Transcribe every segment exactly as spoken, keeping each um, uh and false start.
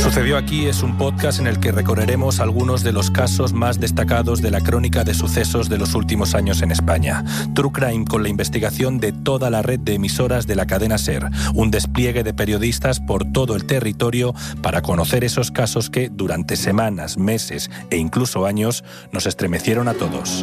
Sucedió Aquí es un podcast en el que recorreremos algunos de los casos más destacados de la crónica de sucesos de los últimos años en España. True Crime con la investigación de toda la red de emisoras de la cadena SER. Un despliegue de periodistas por todo el territorio para conocer esos casos que durante semanas, meses e incluso años nos estremecieron a todos.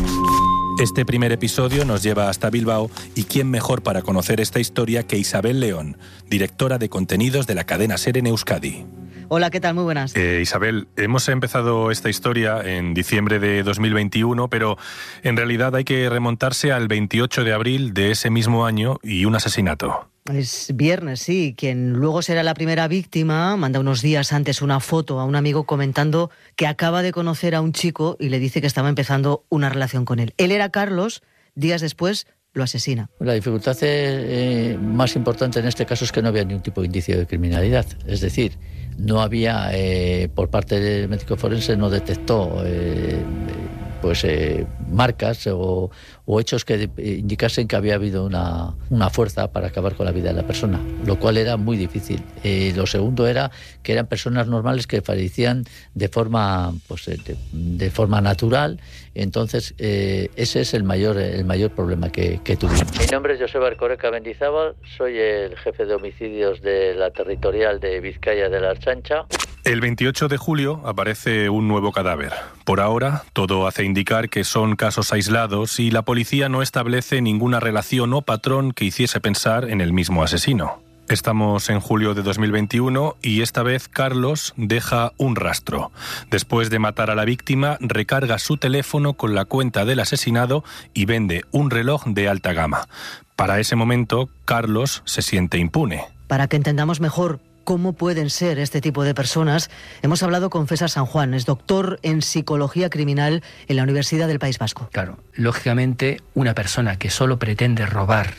Este primer episodio nos lleva hasta Bilbao y quién mejor para conocer esta historia que Isabel León, directora de contenidos de la cadena SER en Euskadi. Hola, ¿qué tal? Muy buenas. Eh, Isabel, hemos empezado esta historia en diciembre de dos mil veintiuno, pero en realidad hay que remontarse al veintiocho de abril de ese mismo año y un asesinato. Es viernes, sí. Quien luego será la primera víctima manda unos días antes una foto a un amigo comentando que acaba de conocer a un chico y le dice que estaba empezando una relación con él. Él era Carlos, días después lo asesina. La dificultad eh, más importante en este caso es que no había ningún tipo de indicio de criminalidad. Es decir, no había, eh, por parte del médico forense, no detectó eh, pues eh, marcas o, o hechos que indicasen que había habido una, una fuerza para acabar con la vida de la persona, lo cual era muy difícil. Eh, lo segundo era que eran personas normales que fallecían de forma, pues, de, de forma natural. Entonces, eh, ese es el mayor, el mayor problema que, que tuvimos. Mi nombre es Joseba Erkoreka Mendizábal, soy el jefe de homicidios de la territorial de Vizcaya de la Ertzaintza. El veintiocho de julio aparece un nuevo cadáver. Por ahora, todo hace indicar que son casos aislados y la policía no establece ninguna relación o patrón que hiciese pensar en el mismo asesino. Estamos en julio de dos mil veintiuno y esta vez Carlos deja un rastro. Después de matar a la víctima, recarga su teléfono con la cuenta del asesinado y vende un reloj de alta gama. Para ese momento, Carlos se siente impune. Para que entendamos mejor cómo pueden ser este tipo de personas, hemos hablado con César San Juan, es doctor en Psicología Criminal en la Universidad del País Vasco. Claro, lógicamente una persona que solo pretende robar,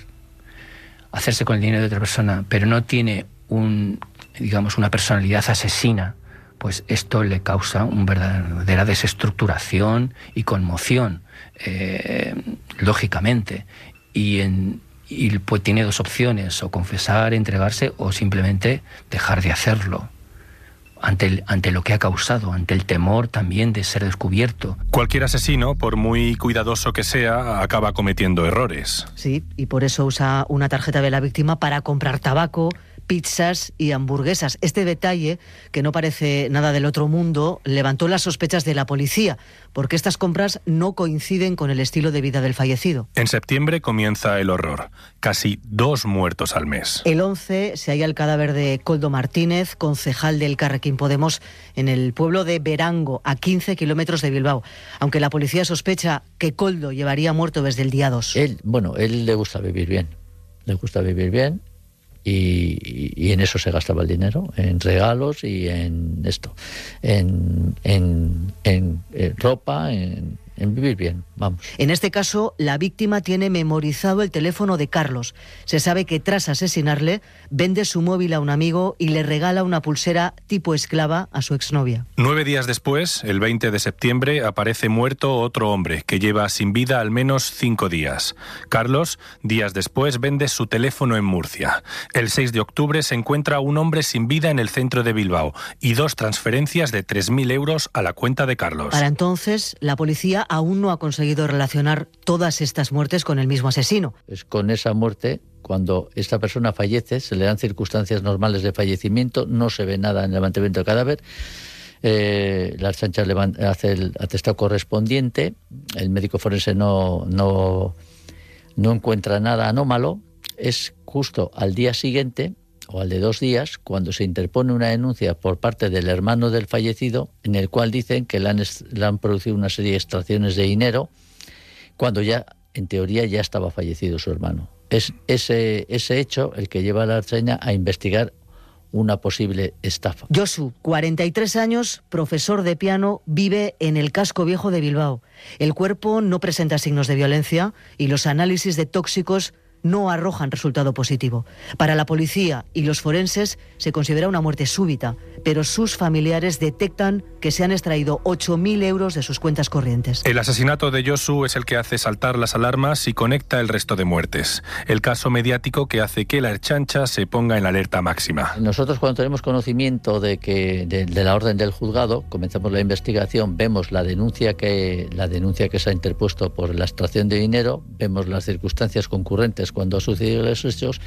hacerse con el dinero de otra persona, pero no tiene un, digamos, una personalidad asesina, pues esto le causa una verdadera desestructuración y conmoción, eh, lógicamente. Y, en, y pues tiene dos opciones, o confesar, entregarse, o simplemente dejar de hacerlo. Ante, el, ante lo que ha causado, ante el temor también de ser descubierto. Cualquier asesino, por muy cuidadoso que sea, acaba cometiendo errores. Sí, y por eso usa una tarjeta de la víctima para comprar tabaco, pizzas y hamburguesas. Este detalle, que no parece nada del otro mundo, levantó las sospechas de la policía, porque estas compras no coinciden con el estilo de vida del fallecido. En septiembre comienza el horror. Casi dos muertos al mes. El once se halla el cadáver de Koldo Martínez, concejal del Elkarrekin Podemos, en el pueblo de Berango, a quince kilómetros de Bilbao. Aunque la policía sospecha que Koldo llevaría muerto desde el día dos. Él, bueno, él le gusta vivir bien. Le gusta vivir bien. Y, y en eso se gastaba el dinero, en regalos y en esto, en, en, en, en ropa, en, en vivir bien, vamos. En este caso, la víctima tiene memorizado el teléfono de Carlos. Se sabe que tras asesinarle, vende su móvil a un amigo y le regala una pulsera tipo esclava a su exnovia. Nueve días después, el veinte de septiembre, aparece muerto otro hombre que lleva sin vida al menos cinco días. Carlos, días después, vende su teléfono en Murcia. El seis de octubre se encuentra un hombre sin vida en el centro de Bilbao y dos transferencias de tres mil euros a la cuenta de Carlos. Para entonces, la policía aún no ha conseguido relacionar todas estas muertes con el mismo asesino. Es con esa muerte, cuando esta persona fallece, se le dan circunstancias normales de fallecimiento, no se ve nada en el levantamiento del cadáver. Eh, la Ertzaintza hace el atestado correspondiente, el médico forense no, no, no encuentra nada anómalo. Es justo al día siguiente, o al de dos días, cuando se interpone una denuncia por parte del hermano del fallecido, en el cual dicen que le han, le han producido una serie de extracciones de dinero, cuando ya, en teoría, ya estaba fallecido su hermano. Es ese, ese hecho el que lleva a la Ertzaintza a investigar una posible estafa. Josu, cuarenta y tres años, profesor de piano, vive en el casco viejo de Bilbao. El cuerpo no presenta signos de violencia y los análisis de tóxicos no arrojan resultado positivo. Para la policía y los forenses se considera una muerte súbita, pero sus familiares detectan que se han extraído ocho mil euros de sus cuentas corrientes. El asesinato de Josu es el que hace saltar las alarmas y conecta el resto de muertes. El caso mediático que hace que la Ertzaintza se ponga en alerta máxima. Nosotros, cuando tenemos conocimiento de que de, de la orden del juzgado, comenzamos la investigación, vemos la denuncia que la denuncia que se ha interpuesto por la extracción de dinero, vemos las circunstancias concurrentes cuando ha sucedido los hechos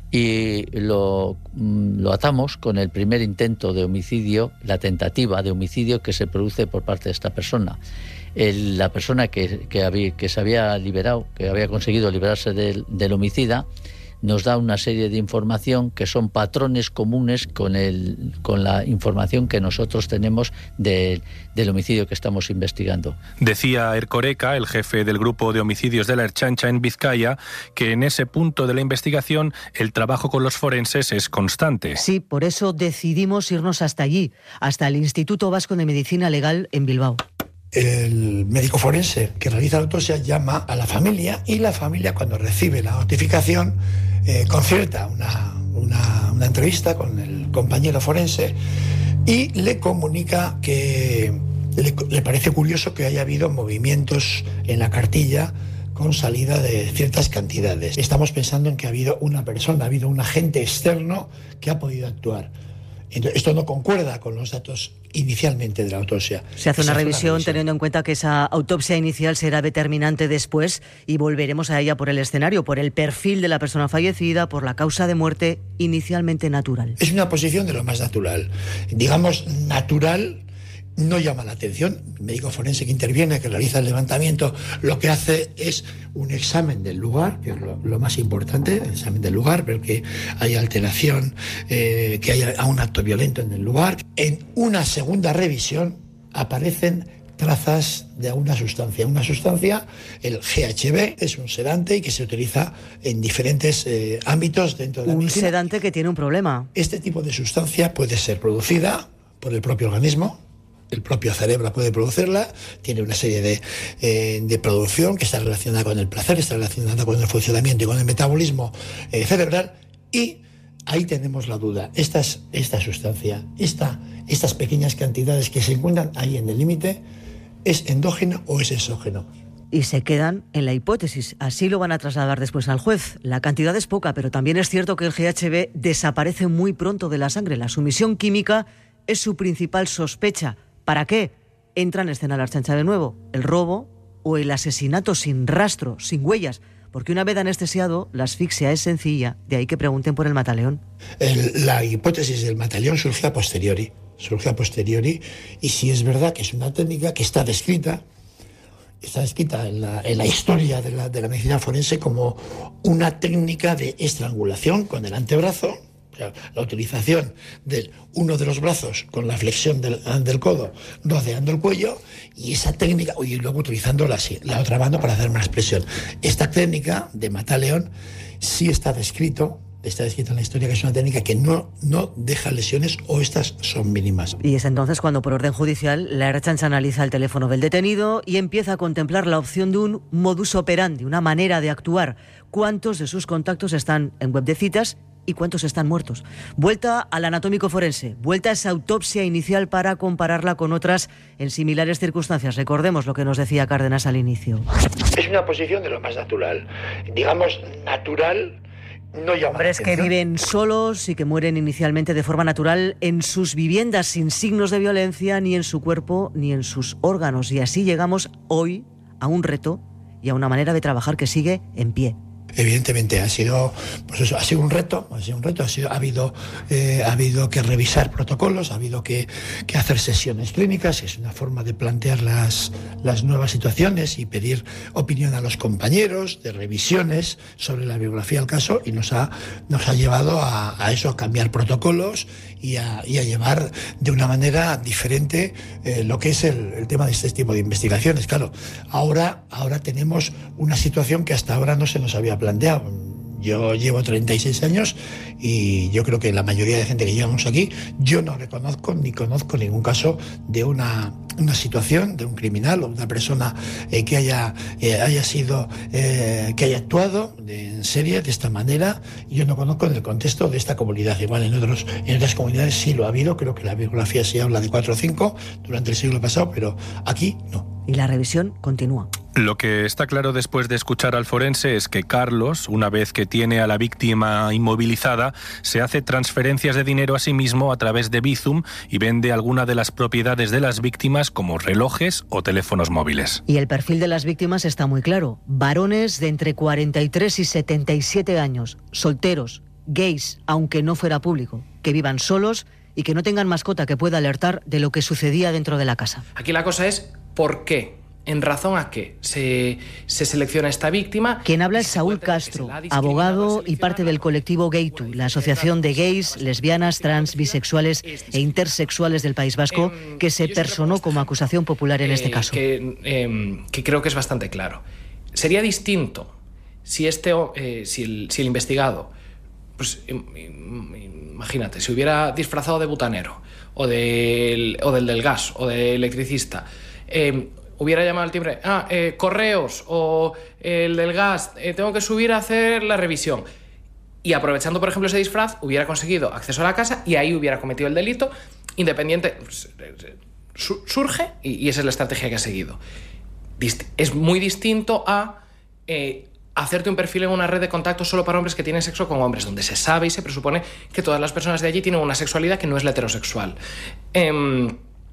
y lo, lo atamos con el primer intento de homicidio, la tentativa de homicidio que se produce por parte de esta persona. El, la persona que, que, había, que se había liberado, que había conseguido liberarse del, del homicida, nos da una serie de información que son patrones comunes con, el, con la información que nosotros tenemos de, del homicidio que estamos investigando. Decía Erkoreka, el jefe del grupo de homicidios de la Ertzaintza en Vizcaya, que en ese punto de la investigación el trabajo con los forenses es constante. Sí, por eso decidimos irnos hasta allí, hasta el Instituto Vasco de Medicina Legal en Bilbao. El médico forense que realiza la autopsia llama a la familia y la familia, cuando recibe la notificación, eh, concierta una, una, una entrevista con el compañero forense y le comunica que le, le parece curioso que haya habido movimientos en la cartilla con salida de ciertas cantidades. Estamos pensando en que ha habido una persona, ha habido un agente externo que ha podido actuar. Entonces, esto no concuerda con los datos inicialmente de la autopsia. Se hace una, hace revisión, una revisión teniendo en cuenta que esa autopsia inicial será determinante después y volveremos a ella por el escenario, por el perfil de la persona fallecida, por la causa de muerte inicialmente natural. Es una posición de lo más natural. Digamos, natural no llama la atención. El médico forense que interviene, que realiza el levantamiento, lo que hace es un examen del lugar, que es lo, lo más importante, el examen del lugar, ver que haya alteración, eh, que haya un acto violento en el lugar. En una segunda revisión aparecen trazas de una sustancia. Una sustancia, el G H B, es un sedante y que se utiliza en diferentes eh, ámbitos dentro de la medicina. Un sedante que tiene un problema. Este tipo de sustancia puede ser producida por el propio organismo. El propio cerebro puede producirla, tiene una serie de, eh, de producción que está relacionada con el placer, está relacionada con el funcionamiento y con el metabolismo eh, cerebral, y ahí tenemos la duda. Esta, esta sustancia, esta, estas pequeñas cantidades que se encuentran ahí en el límite, ¿es endógeno o es exógeno? Y se quedan en la hipótesis. Así lo van a trasladar después al juez. La cantidad es poca, pero también es cierto que el G H B desaparece muy pronto de la sangre. La sumisión química es su principal sospecha. ¿Para qué? Entra en escena la Ertzaintza de nuevo, el robo o el asesinato sin rastro, sin huellas, porque una vez anestesiado, la asfixia es sencilla, de ahí que pregunten por el mataleón. El, la hipótesis del mataleón surge a posteriori, surge a posteriori, y si es verdad que es una técnica que está descrita, está descrita en la, en la historia de la, de la medicina forense como una técnica de estrangulación con el antebrazo, la utilización de uno de los brazos con la flexión del, del codo rodeando el cuello, y esa técnica, y luego utilizando la, la otra mano para hacer más presión. Esta técnica de mataleón sí está descrito, está descrito en la historia que es una técnica que no, no deja lesiones, o estas son mínimas. Y es entonces cuando, por orden judicial, la Ertzaintza analiza el teléfono del detenido y empieza a contemplar la opción de un modus operandi, una manera de actuar. ¿Cuántos de sus contactos están en web de citas y cuántos están muertos? Vuelta al anatómico forense, vuelta a esa autopsia inicial para compararla con otras en similares circunstancias. Recordemos lo que nos decía Cárdenas al inicio. Es una posición de lo más natural. Digamos, natural no llama Hombres la atención. que viven solos y que mueren inicialmente de forma natural en sus viviendas, sin signos de violencia ni en su cuerpo ni en sus órganos. Y así llegamos hoy a un reto y a una manera de trabajar que sigue en pie. Evidentemente ha sido, pues eso, ha sido un reto, ha sido un reto, ha, sido, ha, habido, eh, ha habido que revisar protocolos, ha habido que, que hacer sesiones clínicas, es una forma de plantear las, las nuevas situaciones y pedir opinión a los compañeros de revisiones sobre la biografía del caso, y nos ha, nos ha llevado a, a eso, a cambiar protocolos y a, y a llevar de una manera diferente eh, lo que es el, el tema de este tipo de investigaciones. Claro, ahora, ahora tenemos una situación que hasta ahora no se nos había planteado. Yo llevo treinta y seis años y yo creo que la mayoría de gente que llevamos aquí, yo no reconozco ni conozco ningún caso de una, una situación de un criminal o una persona eh, que haya, eh, haya sido, eh, que haya actuado de, en serie de esta manera. Yo no conozco en el contexto de esta comunidad. Igual en, otros, en otras comunidades sí lo ha habido, creo que la bibliografía se habla de cuatro o cinco durante el siglo pasado, pero aquí no. Y la revisión continúa. Lo que está claro después de escuchar al forense es que Carlos, una vez que tiene a la víctima inmovilizada, se hace transferencias de dinero a sí mismo a través de Bizum y vende alguna de las propiedades de las víctimas como relojes o teléfonos móviles. Y el perfil de las víctimas está muy claro. Varones de entre cuarenta y tres y setenta y siete años, solteros, gays, aunque no fuera público, que vivan solos y que no tengan mascota que pueda alertar de lo que sucedía dentro de la casa. Aquí la cosa es ¿por qué? ¿En razón a qué se, se selecciona esta víctima? Quien habla es Saúl Castro, abogado y parte del colectivo Gaytu, la asociación de gays, lesbianas, trans, bisexuales e intersexuales del País Vasco, que se personó como acusación popular en este caso. Que, eh, que creo que es bastante claro. Sería distinto si, este, eh, si, el, si el investigado, pues imagínate, se hubiera disfrazado de butanero o del, o del del gas o de electricista, eh, hubiera llamado al timbre, ah, eh, correos o el del gas, eh, tengo que subir a hacer la revisión. Y aprovechando, por ejemplo, ese disfraz, hubiera conseguido acceso a la casa y ahí hubiera cometido el delito, independiente, pues, surge y, y esa es la estrategia que ha seguido. Dist- es muy distinto a eh, hacerte un perfil en una red de contactos solo para hombres que tienen sexo con hombres, donde se sabe y se presupone que todas las personas de allí tienen una sexualidad que no es la heterosexual. Eh,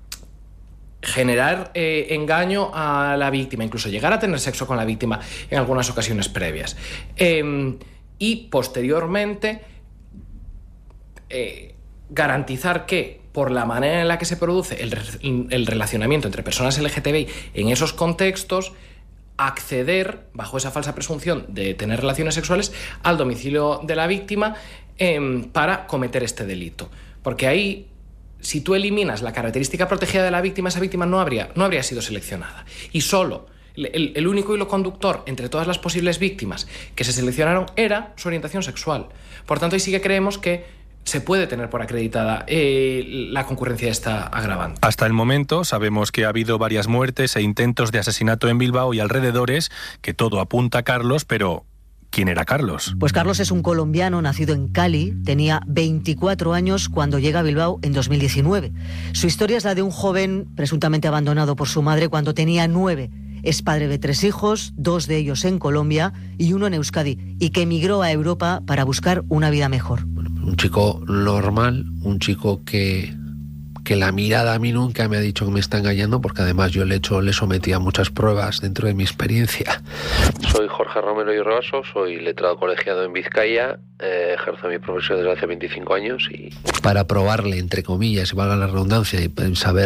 generar eh, engaño a la víctima, incluso llegar a tener sexo con la víctima en algunas ocasiones previas. Eh, y posteriormente eh, garantizar que, por la manera en la que se produce el, el relacionamiento entre personas L G T B I en esos contextos, acceder, bajo esa falsa presunción de tener relaciones sexuales, al domicilio de la víctima eh, para cometer este delito. Porque ahí, si tú eliminas la característica protegida de la víctima, esa víctima no habría, no habría sido seleccionada. Y solo el, el único hilo conductor entre todas las posibles víctimas que se seleccionaron era su orientación sexual. Por tanto, ahí sí que creemos que se puede tener por acreditada eh, la concurrencia de esta agravante. Hasta el momento sabemos que ha habido varias muertes e intentos de asesinato en Bilbao y alrededores, que todo apunta a Carlos, pero ¿quién era Carlos? Pues Carlos es un colombiano nacido en Cali, tenía veinticuatro años cuando llega a Bilbao en dos mil diecinueve. Su historia es la de un joven presuntamente abandonado por su madre cuando tenía nueve. Es padre de tres hijos, dos de ellos en Colombia y uno en Euskadi, y que emigró a Europa para buscar una vida mejor. Un chico normal, un chico que, que la mirada a mí nunca me ha dicho que me está engañando, porque además yo le, he hecho, le sometí a muchas pruebas dentro de mi experiencia. Soy Jorge Romero y Roaso, soy letrado colegiado en Vizcaya, eh, ejerzo mi profesión desde hace veinticinco años y para probarle, entre comillas, y valga la redundancia, y saber